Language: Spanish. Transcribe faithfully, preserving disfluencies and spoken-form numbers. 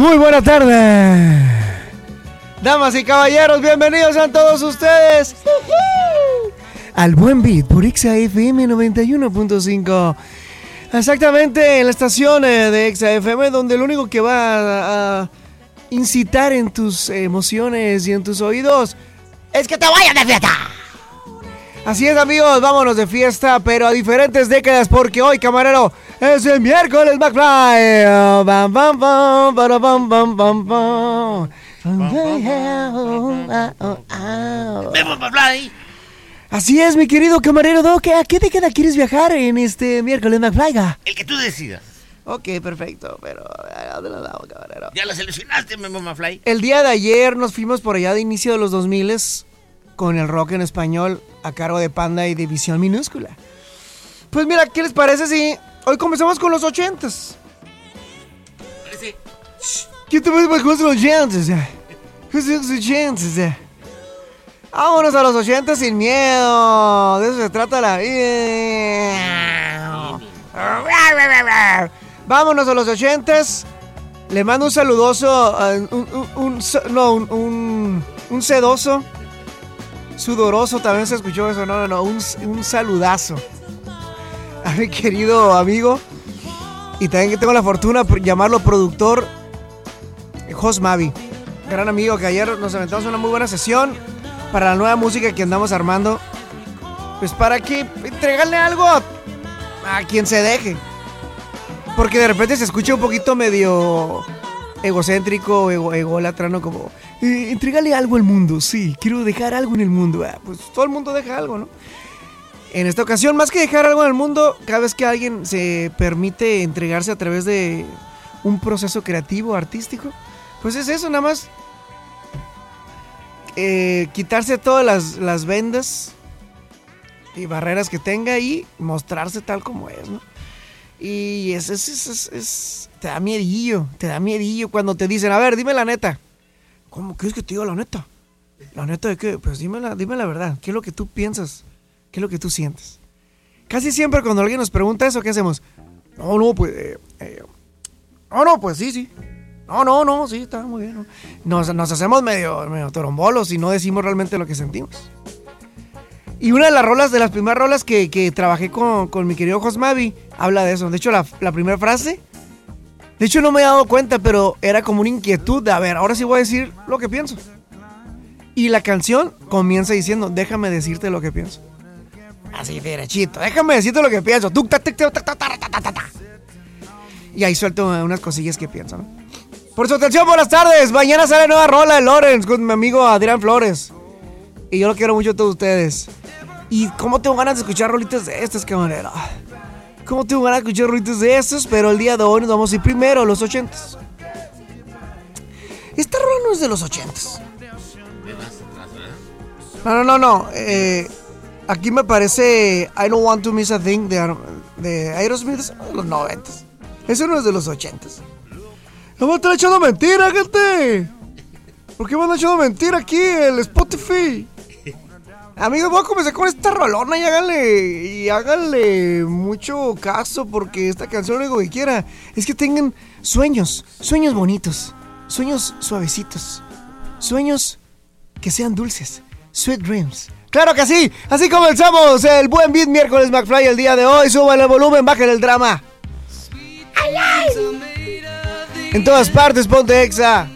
Muy buena tarde, damas y caballeros, bienvenidos a todos ustedes al Buen Beat por Exa F M noventa y uno punto cinco. Exactamente en la estación de Exa F M, donde lo único que va a, a incitar en tus emociones y en tus oídos es que te vayas de fiesta. Así es, amigos, vámonos de fiesta, pero a diferentes décadas, porque hoy, camarero, es el miércoles McFly. Bam, bam, bam, bam, bam, bam, bam, bam. ¡Vemos, McFly! Así es, mi querido camarero Doc. ¿A qué década quieres viajar en este miércoles McFly? El que tú decidas. Ok, perfecto, pero ¿a dónde lo damos, camarero? Ya la seleccionaste, Memo McFly. El día de ayer nos fuimos por allá de inicio de los dos mil con el rock en español a cargo de Panda y División Minúscula. Pues mira, ¿qué les parece si hoy comenzamos con los ochentas? Parece. ¿Qué te parece con los ochentas? ¿Qué son los ochentas? Vámonos a los ochentas sin miedo. De eso se trata la vida. Vámonos a los ochentas. Le mando un saludoso, uh, un, un, un, no, un, un, un sedoso, sudoroso, también se escuchó eso, no, no, no, un, un saludazo a mi querido amigo, y también que tengo la fortuna de llamarlo productor, Jos Mavi, gran amigo, que ayer nos aventamos una muy buena sesión para la nueva música que andamos armando, pues para que entregarle algo a, a quien se deje. Porque de repente se escucha un poquito medio egocéntrico, ego, ególatra, ¿no? Como, eh, entrégale algo al mundo, sí, quiero dejar algo en el mundo. Ah, pues todo el mundo deja algo, ¿no? En esta ocasión, más que dejar algo en el mundo, cada vez que alguien se permite entregarse a través de un proceso creativo, artístico, pues es eso, nada más. Eh, quitarse todas las, las vendas y barreras que tenga y mostrarse tal como es, ¿no? Y es, es, es, es, es, te da miedillo, te da miedillo cuando te dicen, a ver, dime la neta. ¿Cómo quieres que te diga la neta? ¿La neta de qué? Pues dime la, dime la verdad, ¿qué es lo que tú piensas? ¿Qué es lo que tú sientes? Casi siempre cuando alguien nos pregunta eso, ¿qué hacemos? No, no, pues, eh, eh, no, no, pues sí, sí. No, no, no, sí, está muy bien, ¿no? Nos, nos hacemos medio, medio torombolos y no decimos realmente lo que sentimos. Y una de las rolas, de las primeras rolas que, que trabajé con, con mi querido Jos Mavi, habla de eso. De hecho, la, la primera frase, de hecho no me he dado cuenta, pero era como una inquietud de, a ver, ahora sí voy a decir lo que pienso. Y la canción comienza diciendo, déjame decirte lo que pienso. Así derechito, déjame decirte lo que pienso. Y ahí suelto unas cosillas que pienso, ¿no? Por su atención, buenas tardes. Mañana sale nueva rola de Lawrence con mi amigo Adrián Flores. Y yo lo quiero mucho a todos ustedes. Y cómo tengo ganas de escuchar rolitas de estas, camarera. Cómo tengo ganas de escuchar rolitas de estas. Pero el día de hoy nos vamos a ir primero a los ochentas. Esta rola no es de los ochentas. No, no, no, no. Eh, aquí me parece I Don't Want to Miss a Thing de, de Aerosmith, de los noventas. Eso no es de los ochentas. No me están echando mentira, gente. ¿Por qué me han echado mentira aquí el Spotify? Amigos, voy a comenzar con esta rolona y háganle, y háganle mucho caso, porque esta canción lo único que quiera es que tengan sueños, sueños bonitos, sueños suavecitos, sueños que sean dulces, sweet dreams. ¡Claro que sí! Así comenzamos el Buen Beat miércoles McFly el día de hoy. Suban el volumen, bajen el drama. ¡Ay, ay! En todas partes, ponte Exa.